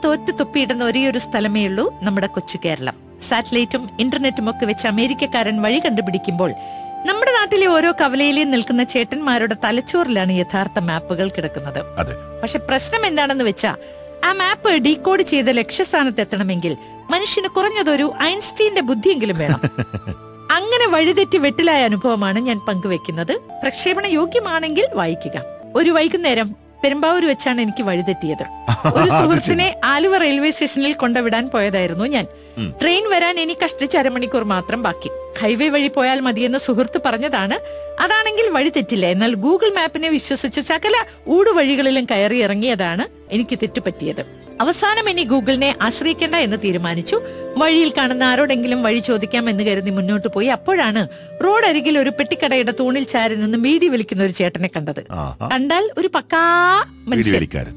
തോറ്റു തൊപ്പിയിടുന്ന ഒരേ ഒരു സ്ഥലമേ ഉള്ളൂ നമ്മുടെ കൊച്ചു കേരളം. സാറ്റലൈറ്റും ഇന്റർനെറ്റും ഒക്കെ വെച്ച് അമേരിക്കക്കാരൻ വഴി കണ്ടുപിടിക്കുമ്പോൾ നമ്മുടെ നാട്ടിലെ ഓരോ കവലയിലും നിൽക്കുന്ന ചേട്ടന്മാരുടെ തലച്ചോറിലാണ് യഥാർത്ഥ മാപ്പുകൾ കിടക്കുന്നത്. പക്ഷെ പ്രശ്നം എന്താണെന്ന് വെച്ചാ, ആ മാപ്പ് ഡീകോഡ് ചെയ്ത ലക്ഷ്യസ്ഥാനത്ത് എത്തണമെങ്കിൽ മനുഷ്യന് കുറഞ്ഞതൊരു ഐൻസ്റ്റീന്റെ ബുദ്ധിയെങ്കിലും വേണം. അങ്ങനെ വഴിതെറ്റി വെട്ടിലായ അനുഭവമാണ് ഞാൻ പങ്കുവെക്കുന്നത്. പ്രക്ഷേപണ യോഗ്യമാണെങ്കിൽ വായിക്കുക. ഒരു വൈകുന്നേരം പെരുമ്പാവൂർ വെച്ചാണ് എനിക്ക് വഴിതെറ്റിയത്. ഒരു സുഹൃത്തിനെ ആലുവ റെയിൽവേ സ്റ്റേഷനിൽ കൊണ്ടുവിടാൻ പോയതായിരുന്നു ഞാൻ. ട്രെയിൻ വരാൻ ഇനി കഷ്ടിച്ച് അരമണിക്കൂർ മാത്രം ബാക്കി. ഹൈവേ വഴി പോയാൽ മതിയെന്ന് സുഹൃത്ത് പറഞ്ഞതാണ്. അതാണെങ്കിൽ വഴി തെറ്റില്ല. എന്നാൽ ഗൂഗിൾ മാപ്പിനെ വിശ്വസിച്ച് സകല ഊടുവഴികളിലും കയറി ഇറങ്ങിയതാണ് എനിക്ക് തെറ്റുപറ്റിയത്. അവസാനം ഇനി ഗൂഗിളിനെ ആശ്രയിക്കേണ്ട എന്ന് തീരുമാനിച്ചു. വഴിയിൽ കാണുന്ന ആരോടെങ്കിലും വഴി ചോദിക്കാം എന്ന് കരുതി മുന്നോട്ട് പോയി. അപ്പോഴാണ് റോഡരികിൽ ഒരു പെട്ടിക്കടയുടെ തൂണിൽ ചാരി നിന്ന് ബീഡി വലിക്കുന്ന ഒരു ചേട്ടനെ കണ്ടത്. കണ്ടാൽ ഒരു പക്കാ മനുഷ്യൻ.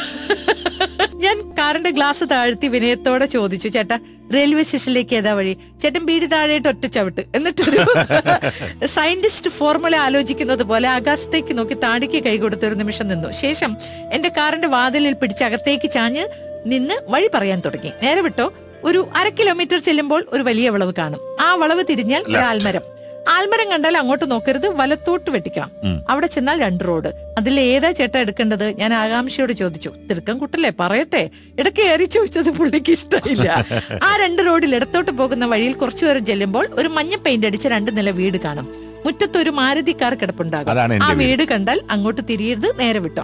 ഞാൻ കാറിന്റെ ഗ്ലാസ് താഴ്ത്തി വിനയത്തോടെ ചോദിച്ചു, ചേട്ടാ റെയിൽവേ സ്റ്റേഷനിലേക്ക് ഏതാ വഴി? ചേട്ടൻ ബീഡി താഴെയിട്ട് ഒറ്റ ചവിട്ട്. എന്നിട്ടൊരു സയന്റിസ്റ്റ് ഫോർമുല ആലോചിക്കുന്നത് പോലെ ആകാശത്തേക്ക് നോക്കി താടിക്ക് കൈ കൊടുത്തൊരു നിമിഷം നിന്നു. ശേഷം എന്റെ കാറിന്റെ വാതിലിൽ പിടിച്ച് അകത്തേക്ക് ചാഞ്ഞ് നിന്ന് വഴി പറയാൻ തുടങ്ങി. നേരെ വിട്ടോ, ഒരു 1/2 കിലോമീറ്റർ ചെല്ലുമ്പോൾ ഒരു വലിയ വളവ് കാണും. ആ വളവ് തിരിഞ്ഞാൽ ഒരു ആൽമരം. ആൽമരം കണ്ടാൽ അങ്ങോട്ട് നോക്കരുത്, വലത്തോട്ട് വെട്ടിക്കണം. അവിടെ ചെന്നാൽ 2 റോഡ്. അതിൽ ഏതാ ചേട്ടാ എടുക്കേണ്ടത്? ഞാൻ ആകാംക്ഷയോട് ചോദിച്ചു. തിടുക്കം കുട്ടല്ലേ, പറയട്ടെ. ഇടയ്ക്ക് ഏറി ചോദിച്ചത് പുള്ളിക്ക് ഇഷ്ടമില്ല. ആ 2 റോഡിൽ ഇടത്തോട്ട് പോകുന്ന വഴിയിൽ കുറച്ചു ദൂരം ചെല്ലുമ്പോൾ ഒരു മഞ്ഞ പെയിന്റ് അടിച്ച 2 നില വീട് കാണും. മുറ്റത്ത് ഒരു മാരുതി കാർ കിടപ്പുണ്ടാകും. ആ വീട് കണ്ടാൽ അങ്ങോട്ട് തിരിയരുത്, നേരെ വിട്ടോ.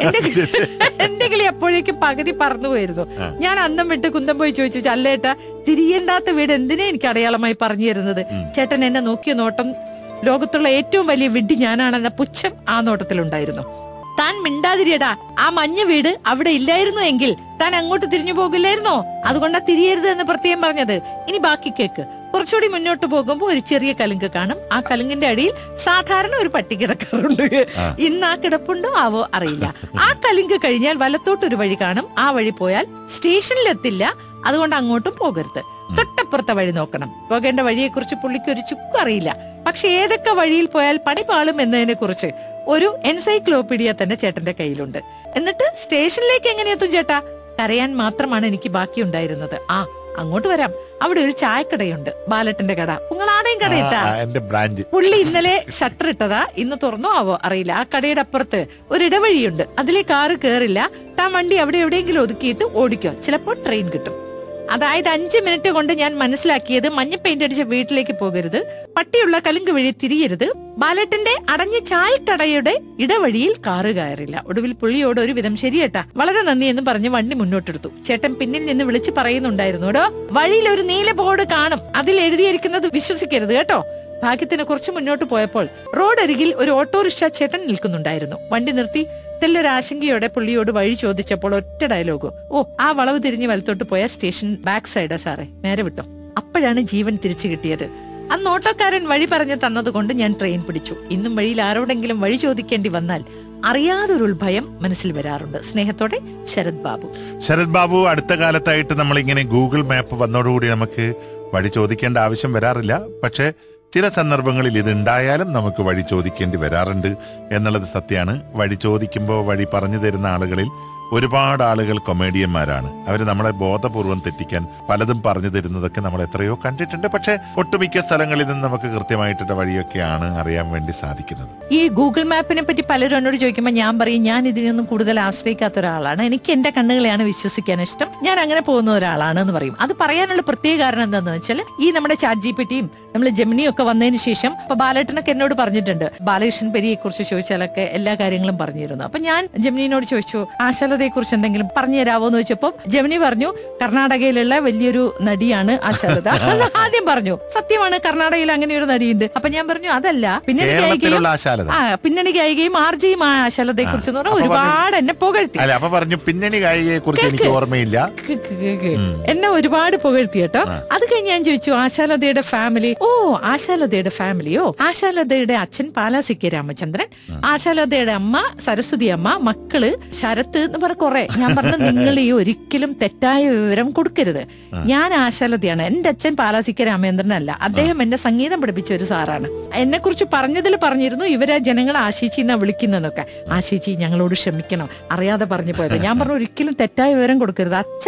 എന്റെ കിളി അപ്പോഴേക്കും പകുതി പറന്നു പോയിരുന്നു. ഞാൻ അന്തം വിട്ട് കുന്തം പോയി ചോദിച്ചു, അല്ലേട്ടാ തിരിയണ്ടാത്ത വീട് എന്തിനാ എനിക്ക് അടയാളമായി പറഞ്ഞു തരുന്നത്? ചേട്ടൻ എന്നെ നോക്കിയ നോട്ടം ലോകത്തുള്ള ഏറ്റവും വലിയ വിഡ്ഢി ഞാനാണെന്ന പുച്ഛം ആ നോട്ടത്തിലുണ്ടായിരുന്നു. താൻ മിണ്ടാതിരിയടാ, ആ മഞ്ഞ വീട് അവിടെ ഇല്ലായിരുന്നു എങ്കിൽ താൻ അങ്ങോട്ട് തിരിഞ്ഞു പോകില്ലായിരുന്നോ? അതുകൊണ്ടാ തിരിയരുത് എന്ന് പ്രത്യേകം പറഞ്ഞത്. ഇനി ബാക്കി കേക്ക്. കുറച്ചുകൂടി മുന്നോട്ട് പോകുമ്പോൾ ഒരു ചെറിയ കലുങ്ക് കാണും. ആ കലുങ്കിന്റെ അടിയിൽ സാധാരണ ഒരു പട്ടി കിടക്കാറുണ്ട്. ഇന്ന് ആ കിടപ്പുണ്ടോ ആവോ അറിയില്ല. ആ കലുങ്ക് കഴിഞ്ഞാൽ വലത്തോട്ടൊരു വഴി കാണും. ആ വഴി പോയാൽ സ്റ്റേഷനിലെത്തില്ല, അതുകൊണ്ട് അങ്ങോട്ടും പോകരുത്. തൊട്ടപ്പുറത്തെ വഴി നോക്കണം. പോകേണ്ട വഴിയെക്കുറിച്ച് പുള്ളിക്ക് ഒരു ചുക്കും അറിയില്ല. പക്ഷെ ഏതൊക്കെ വഴിയിൽ പോയാൽ പണി പാളും എന്നതിനെ കുറിച്ച് ഒരു എൻസൈക്ലോപീഡിയ തന്നെ ചേട്ടന്റെ കയ്യിലുണ്ട്. എന്നിട്ട് സ്റ്റേഷനിലേക്ക് എങ്ങനെ എത്തും ചേട്ടാ? കരയാൻ മാത്രമാണ് എനിക്ക് ബാക്കിയുണ്ടായിരുന്നത്. അങ്ങോട്ട് വരാം. അവിടെ ഒരു ചായക്കടയുണ്ട്, ബാലട്ടന്റെ കട. ഉങ്ങളാടേയും കടയിട്ടാ. പുള്ളി ഇന്നലെ ഷട്ടർ ഇട്ടതാ, ഇന്ന് തുറന്നോ ആവോ അറിയില്ല. ആ കടയുടെ അപ്പുറത്ത് ഒരു ഇടവഴിയുണ്ട്, അതിലെ കാറ് കേറില്ല. താൻ വണ്ടി അവിടെ എവിടെയെങ്കിലും ഒതുക്കിയിട്ട് ഓടിക്കോ, ചിലപ്പോൾ ട്രെയിൻ കിട്ടും. അതായത് 5 മിനിറ്റ് കൊണ്ട് ഞാൻ മനസ്സിലാക്കിയത്, മഞ്ഞ പെയിന്റ് അടിച്ച വീട്ടിലേക്ക് പോകരുത്, പട്ടിയുള്ള കലുങ്ക് വഴി തിരിയരുത്, ബാലട്ടന്റെ അടഞ്ഞ ചായക്കടയുടെ ഇടവഴിയിൽ കാറ് കയറില്ല. ഒടുവിൽ പുള്ളിയോട് ഒരു വിധം ശരിയേട്ടാ, വളരെ നന്ദി എന്ന് പറഞ്ഞ് വണ്ടി മുന്നോട്ടെടുത്തു. ചേട്ടൻ പിന്നിൽ നിന്ന് വിളിച്ച് പറയുന്നുണ്ടായിരുന്നു, എടോ വഴിയിൽ ഒരു നീല ബോർഡ് കാണും, അതിൽ എഴുതിയിരിക്കുന്നത് വിശ്വസിക്കരുത് കേട്ടോ. ഭാഗ്യത്തിന് കുറച്ച് മുന്നോട്ട് പോയപ്പോൾ റോഡരികിൽ ഒരു ഓട്ടോറിക്ഷ ചേട്ടൻ നിൽക്കുന്നുണ്ടായിരുന്നു. വണ്ടി നിർത്തി തെല്ലൊരാശങ്കയോടെ പുള്ളിയോട് വഴി ചോദിച്ചപ്പോൾ ഒറ്റ ഡയലോഗ്, ആ വളവ് തിരിഞ്ഞ് വലത്തോട്ട് പോയ സ്റ്റേഷൻ ബാക്ക് സൈഡാ സാറേ, നേരെ വിട്ടോ. അപ്പോഴാണ് ജീവൻ തിരിച്ചു കിട്ടിയത്. അന്ന് ഓട്ടോക്കാരൻ വഴി പറഞ്ഞു തന്നതുകൊണ്ട് ഞാൻ ട്രെയിൻ പിടിച്ചു. ഇന്നും വഴിയിൽ ആരോടെങ്കിലും വഴി ചോദിക്കേണ്ടി വന്നാൽ അറിയാതൊരു ഭയം മനസ്സിൽ വരാറുണ്ട്. സ്നേഹത്തോടെ ശരത് ബാബു. ശരത് ബാബു, അടുത്ത കാലത്തായിട്ട് നമ്മളിങ്ങനെ ഗൂഗിൾ മാപ്പ് വന്നതോടുകൂടി നമുക്ക് വഴി ചോദിക്കേണ്ട ആവശ്യം വരാറില്ല. പക്ഷെ ചില സന്ദർഭങ്ങളിൽ ഇതുണ്ടായാലും നമുക്ക് വഴി ചോദിക്കേണ്ടി വരാറുണ്ട് എന്നുള്ളത് സത്യമാണ്. വഴി ചോദിക്കുമ്പോൾ വഴി പറഞ്ഞു തരുന്ന ആളുകളിൽ ഒരുപാട് ആളുകൾ കൊമേഡിയന്മാരാണ്. അവർ നമ്മളെ ബോധപൂർവം തെറ്റിക്കാൻ പലതും പറഞ്ഞു തരുന്നതൊക്കെ നമ്മൾ എത്രയോ കണ്ടിട്ടുണ്ട്. പക്ഷെ ഒട്ടുമിക്ക സ്ഥലങ്ങളിൽ നിന്ന് നമുക്ക് കൃത്യമായിട്ടുള്ള വഴിയൊക്കെയാണ് അറിയാൻ വേണ്ടി സാധിക്കുന്നത്. ഈ ഗൂഗിൾ മാപ്പിനെ പറ്റി പലരും എന്നോട് ചോദിക്കുമ്പോൾ ഞാൻ പറയും, ഞാൻ ഇതിനൊന്നും കൂടുതൽ ആശ്രയിക്കാത്ത ഒരാളാണ്, എനിക്ക് എന്റെ കണ്ണുകളെയാണ് വിശ്വസിക്കാൻ ഇഷ്ടം, ഞാൻ അങ്ങനെ പോകുന്ന ഒരാളാണ് എന്ന് പറയും. അത് പറയാനുള്ള പ്രത്യേക കാരണം എന്താണെന്ന് വെച്ചാൽ, ഈ നമ്മുടെ ചാറ്റ് ജിപിടിയും നമ്മൾ ജെമിനിയും ഒക്കെ വന്നതിന് ശേഷം ഇപ്പൊ ബാലേട്ടനൊക്കെ എന്നോട് പറഞ്ഞിട്ടുണ്ട്, ബാലകൃഷ്ണൻ പെരിയെ കുറിച്ച് ചോദിച്ചാലൊക്കെ എല്ലാ കാര്യങ്ങളും പറഞ്ഞു തരുന്നു. അപ്പൊ ഞാൻ ജെമിനിയോട് ചോദിച്ചു, ആശാലതയെ കുറിച്ച് എന്തെങ്കിലും പറഞ്ഞു തരാവോ എന്ന് ചോദിച്ചപ്പോ ജെമിനി പറഞ്ഞു, കർണാടകയിലുള്ള വലിയൊരു നടിയാണ് ആശാലത. ആദ്യം പറഞ്ഞു, സത്യമാണ്, കർണാടകയിൽ അങ്ങനെ ഒരു നടിയുണ്ട്. അപ്പൊ ഞാൻ പറഞ്ഞു, അതല്ല, പിന്നണി ഗായികയും ആർജയും ആ ആശാലതയെ കുറിച്ച് ഒരുപാട് എന്നെ പുകഴ്ത്തി. പിന്നണി ഗായികയെ കുറിച്ച് എനിക്ക് ഓർമ്മയില്ല, എന്നെ ഒരുപാട് പുകഴ്ത്തി കേട്ടോ. അത് കഴിഞ്ഞ് ഞാൻ ചോദിച്ചു, ആശാലതയുടെ ഫാമിലി? ആശാലതയുടെ ഫാമിലിയോ? ആശാലതയുടെ അച്ഛൻ പാലാസിക്ക് രാമചന്ദ്രൻ, ആശാലതയുടെ അമ്മ സരസ്വതി അമ്മ, മക്കള് ശരത്ത് എന്ന് പറഞ്ഞ കുറെ. ഞാൻ പറഞ്ഞു, നിങ്ങൾ ഈ ഒരിക്കലും തെറ്റായ വിവരം കൊടുക്കരുത്. ഞാൻ ആശാലതയാണ്, എന്റെ അച്ഛൻ പാലാസിക്ക് രാമചന്ദ്രനല്ല, അദ്ദേഹം എന്നെ സംഗീതം പഠിപ്പിച്ച ഒരു സാറാണ്. എന്നെ കുറിച്ച് പറഞ്ഞതിൽ പറഞ്ഞിരുന്നു, ഇവരെ ജനങ്ങൾ ആശിച്ചി എന്നാ വിളിക്കുന്നതൊക്കെ. ആശിച്ചി ഞങ്ങളോട് ക്ഷമിക്കണം, അറിയാതെ പറഞ്ഞു പോയത്. ഞാൻ പറഞ്ഞു, ഒരിക്കലും തെറ്റായ വിവരം കൊടുക്കരുത്. അച്ഛൻ